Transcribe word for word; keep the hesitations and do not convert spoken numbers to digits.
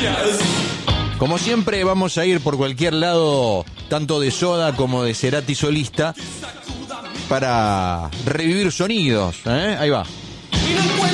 Como siempre vamos a ir por cualquier lado, tanto de Soda como de Cerati solista, para revivir sonidos, ¿eh? Ahí va.